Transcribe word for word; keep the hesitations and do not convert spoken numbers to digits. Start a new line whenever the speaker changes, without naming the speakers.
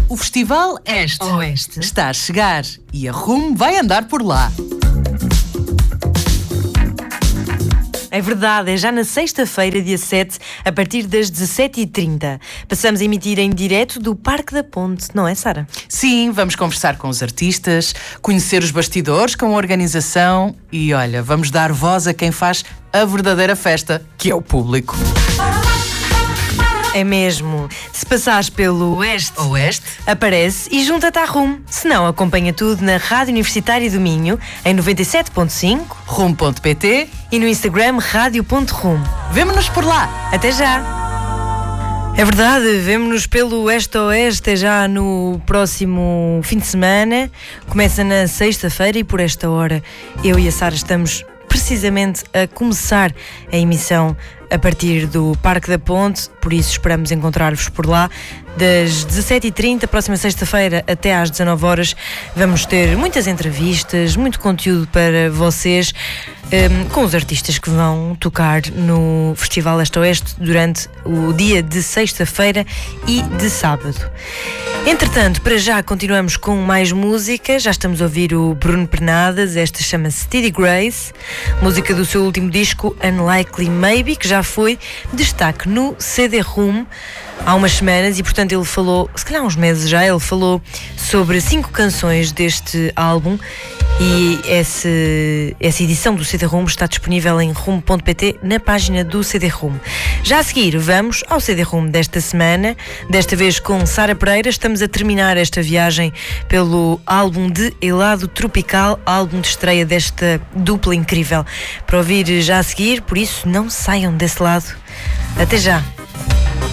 O Festival Este
Oeste
está a chegar e a Rumo vai andar por lá.
É verdade, é já na sexta-feira, dia sete, a partir das dezassete e trinta. Passamos a emitir em direto do Parque da Ponte, não é, Sara?
Sim, vamos conversar com os artistas, conhecer os bastidores com a organização e, olha, vamos dar voz a quem faz a verdadeira festa, que é o público.
É mesmo. Se passares pelo Oeste,
Oeste,
aparece e junta-te à Rumo. Se não, acompanha tudo na Rádio Universitária do Minho, em noventa e sete ponto cinco,
rumo ponto pt
e no Instagram rádio ponto rumo.
Vemo-nos por lá.
Até já! É verdade, vemo-nos pelo Oeste a Oeste já no próximo fim de semana. Começa na sexta-feira e por esta hora eu e a Sara estamos precisamente a começar a emissão a partir do Parque da Ponte, por isso esperamos encontrar-vos por lá. Das dezassete e trinta, próxima sexta-feira, até às dezanove horas, vamos ter muitas entrevistas, muito conteúdo para vocês, um, com os artistas que vão tocar no Festival Este Oeste durante o dia de sexta-feira e de sábado. Entretanto, para já continuamos com mais música. Já estamos a ouvir o Bruno Pernadas. Esta chama-se Steady Grace, música do seu último disco Unlikely Maybe, que já foi destaque no C D Rumo há umas semanas e, portanto, ele falou, se calhar há uns meses já, ele falou sobre cinco canções deste álbum e essa, essa edição do C D Rumo está disponível em rumo ponto pt na página do C D Rumo. Já a seguir, vamos ao C D Rumo desta semana, desta vez com Sara Pereira. Estamos a terminar esta viagem pelo álbum de Helado Tropical, álbum de estreia desta dupla incrível, para ouvir já a seguir, por isso não saiam desse lado. Até já!